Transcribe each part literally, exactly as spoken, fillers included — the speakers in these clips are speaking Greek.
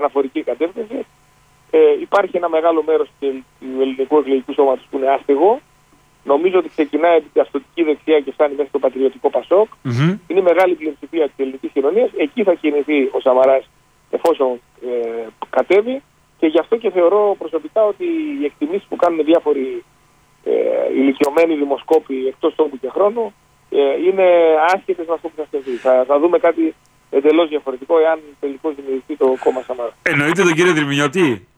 αναφορική κατεύθυνση. Ε, υπάρχει ένα μεγάλο μέρος του ελληνικού εκλογικού σώματος που είναι άστεγο. Νομίζω ότι ξεκινάει από την αστοτική δεξιά και φτάνει μέχρι το πατριωτικό Πασόκ. Mm-hmm. Είναι μεγάλη πλειοψηφία της ελληνικής κοινωνίας. Εκεί θα κινηθεί ο Σαμαράς εφόσον ε, κατέβει. Και γι' αυτό και θεωρώ προσωπικά ότι οι εκτιμήσεις που κάνουν διάφοροι ε, ηλικιωμένοι δημοσκόποι εκτός τόπου και χρόνου ε, είναι άσχετες με αυτό που θα στεθεί. Θα, θα δούμε κάτι εντελώς διαφορετικό εάν τελικώς δημιουργηθεί το κόμμα Σαμαρά. Εννοείται τον κύριο Δρυμινιώτη.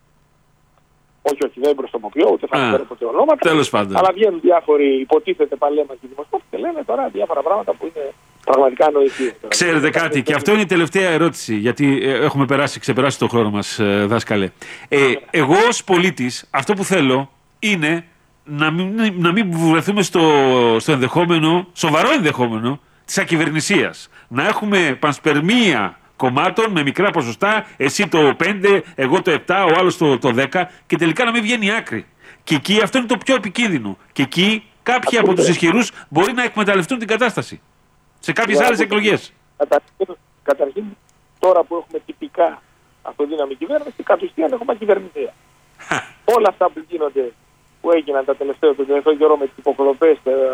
Όχι, όχι, δεν προσωποποιώ, ούτε θα αναφέρω ποτέ ονόματα. Τέλος πάντων. Αλλά βγαίνουν διάφοροι, υποτίθεται παλέμαχοι δημοσκόποι και λένε τώρα διάφορα πράγματα που είναι πραγματικά ανοησίες. Ξέρετε κάτι, και αυτό είναι η τελευταία ερώτηση, γιατί έχουμε περάσει, ξεπεράσει το χρόνο μας, δάσκαλε. Ε, εγώ ως πολίτης, αυτό που θέλω είναι να μην, να μην βρεθούμε στο, στο ενδεχόμενο, σοβαρό ενδεχόμενο της ακυβερνησίας. Να έχουμε πανσπερμία κομμάτων με μικρά ποσοστά, εσύ το πέντε, εγώ το επτά, ο άλλος το, το δέκα, και τελικά να μην βγαίνει άκρη. Και εκεί αυτό είναι το πιο επικίνδυνο. Και εκεί κάποιοι από τους ισχυρούς μπορεί να εκμεταλλευτούν την κατάσταση. Σε κάποιες άλλες εκλογές. Καταρχήν, καταρχήν, τώρα που έχουμε τυπικά αυτοδύναμη κυβέρνηση, κατ' ουσίαν έχουμε ακυβερνησία. Όλα αυτά που γίνονται, που έγιναν τα τελευταία, το τελευταίο καιρό με τις υποκλοπές,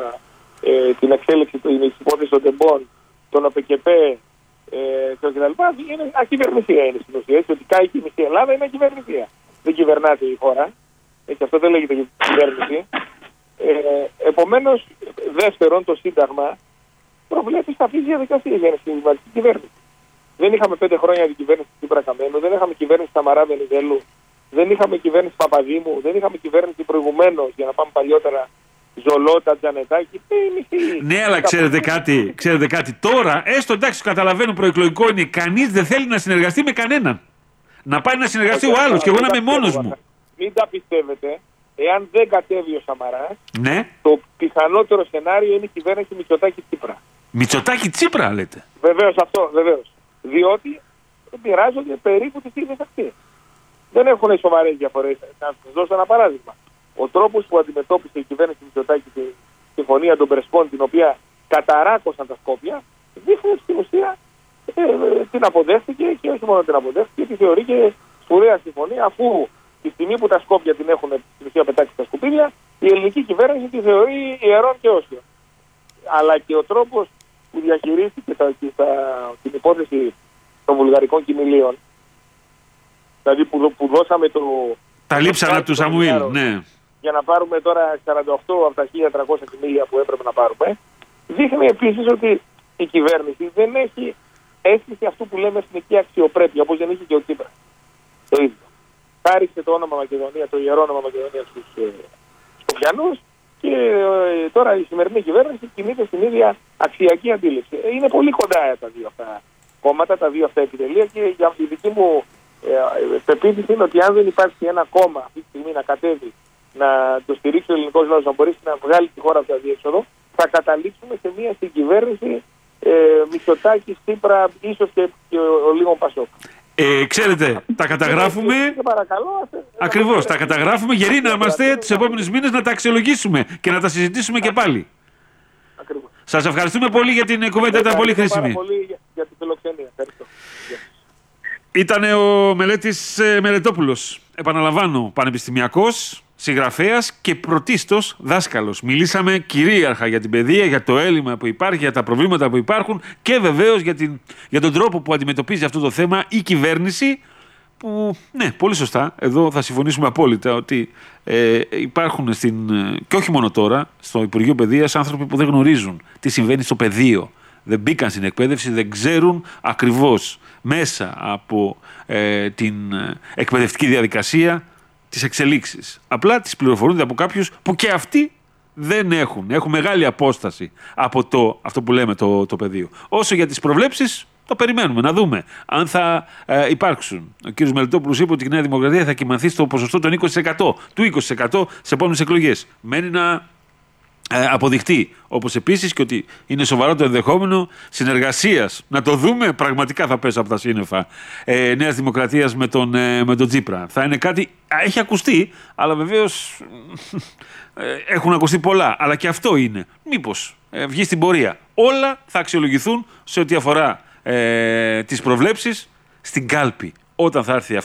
ε, την εξέλιξη της υπόθεσης των τεμπών, των ΟΠΕΚΕΠΕ, Ε, κτλ. Είναι ακυβερνησία είναι στην ουσία. Έτσι, ότι κάει και η μισή Ελλάδα είναι ακυβερνησία. Δεν κυβερνάται η χώρα. Έτσι, αυτό δεν λέγεται κυβέρνηση. Ε, Επομένως, δεύτερον, το Σύνταγμα προβλέπει σαφείς διαδικασίες για να συμβιβαστεί την κυβέρνηση. Δεν είχαμε πέντε χρόνια την κυβέρνηση Τσίπρα Καμένου, δεν είχαμε κυβέρνηση Σαμαρά Βενιζέλου, δεν είχαμε κυβέρνηση Παπαδήμου, δεν είχαμε κυβέρνηση προηγουμένως, για να πάμε παλιότερα, Ζολότα, Τζανετάκη. Ναι, αλλά ξέρετε κάτι, ξέρετε κάτι. Τώρα, έστω εντάξει, καταλαβαίνω προεκλογικό είναι, κανείς δεν θέλει να συνεργαστεί με κανέναν. Να πάει να συνεργαστεί ο άλλος και εγώ να είμαι μόνος μου. Μην τα πιστεύετε. Εάν δεν κατέβει ο Σαμαράς, ναι, το πιθανότερο σενάριο είναι η κυβέρνηση Μητσοτάκη-Τσίπρα. Μητσοτάκη-Τσίπρα λέτε. Βεβαίως αυτό, βεβαίως. Διότι μοιράζονται περίπου τις ίδιες αξίες. Δεν έχουν σοβαρές διαφορές. Να σας δώσω ένα παράδειγμα. Ο τρόπος που αντιμετώπισε η κυβέρνηση Μητσοτάκη τη συμφωνία των Πρεσπών, την οποία καταράκωσαν τα Σκόπια, δείχνει στην ουσία ε, ε, την αποδέχτηκε και όχι μόνο την αποδέχτηκε, τη θεωρεί και σπουδαία συμφωνία, αφού τη στιγμή που τα Σκόπια την έχουν στην ουσία πετάξει στα σκουπίδια, η ελληνική κυβέρνηση τη θεωρεί ιερόν και όσιο. Αλλά και ο τρόπος που διαχειρίστηκε τα, τα, την υπόθεση των βουλγαρικών κοιμηλίων, δηλαδή που, που δώσαμε το. Τα λείψανα του Σαμουήλ, ναι. Για να πάρουμε τώρα σαράντα οκτώ από τα χίλια τριακόσια κοιμήλια που έπρεπε να πάρουμε, δείχνει επίσης ότι η κυβέρνηση δεν έχει αίσθηση αυτού που λέμε εθνική αξιοπρέπεια, όπως δεν είχε και ο Τσίπρας. Το ίδιο. Χάρισε το όνομα Μακεδονία, το ιερό όνομα Μακεδονία στους ε, Σκοπιανούς και ε, τώρα η σημερινή κυβέρνηση κινείται στην ίδια αξιακή αντίληψη. Ε, είναι πολύ κοντά τα δύο αυτά κόμματα, τα δύο αυτά επιτελεία, και για τη δική μου ε, πεποίθηση είναι ότι αν δεν υπάρχει ένα κόμμα αυτή τη στιγμή να κατέβει, να το στηρίξει ο ελληνικός λαός, να μπορέσει να βγάλει τη χώρα από το αδιέξοδο, θα καταλήξουμε σε μια συγκυβέρνηση ε, Μητσοτάκη, Τσίπρα, ίσως και, και ο, ο λίγο Πασόκ. Ε, ξέρετε, τα καταγράφουμε. Ακριβώς, τα καταγράφουμε. Γεροί να είμαστε τους επόμενους μήνες να τα αξιολογήσουμε και να τα συζητήσουμε και πάλι. Ακριβώς. Σας ευχαριστούμε πολύ για την κουβέντα, ήταν πολύ χρήσιμη. Πάρα πολύ για, για την φιλοξενία. Ευχαριστώ. Ήταν ο Μελέτης ε, Μελετόπουλος. Επαναλαμβάνω, πανεπιστημιακός, συγγραφέας και πρωτίστως δάσκαλος. Μιλήσαμε κυρίαρχα για την παιδεία, για το έλλειμμα που υπάρχει, για τα προβλήματα που υπάρχουν και βεβαίως για, την, για τον τρόπο που αντιμετωπίζει αυτό το θέμα η κυβέρνηση, που, ναι, πολύ σωστά, εδώ θα συμφωνήσουμε απόλυτα ότι ε, υπάρχουν στην, και όχι μόνο τώρα, στο Υπουργείο Παιδείας άνθρωποι που δεν γνωρίζουν τι συμβαίνει στο πεδίο. Δεν μπήκαν στην εκπαίδευση, δεν ξέρουν ακριβώς μέσα από ε, την εκπαιδευτική διαδικασία τις εξελίξεις. Απλά τις πληροφορούνται από κάποιους που και αυτοί δεν έχουν. Έχουν μεγάλη απόσταση από το, αυτό που λέμε το, το πεδίο. Όσο για τις προβλέψεις, το περιμένουμε να δούμε αν θα ε, υπάρξουν. Ο κ. Μελετόπουλος είπε ότι η Νέα Δημοκρατία θα κοιμανθεί στο ποσοστό των είκοσι τοις εκατό, του είκοσι τοις εκατό σε επόμενες εκλογές. Μένει να ε, αποδειχτεί. Όπως επίσης και ότι είναι σοβαρό το ενδεχόμενο συνεργασίας. Να το δούμε, πραγματικά θα πέσω από τα σύννεφα. Ε, Νέας Δημοκρατίας με τον, ε, με τον Τσίπρα. Θα είναι κάτι. Έχει ακουστεί, αλλά βεβαίως ε, έχουν ακουστεί πολλά. Αλλά και αυτό είναι. Μήπως ε, βγει στην πορεία. Όλα θα αξιολογηθούν σε ό,τι αφορά ε, τις προβλέψεις στην κάλπη. Όταν θα έρθει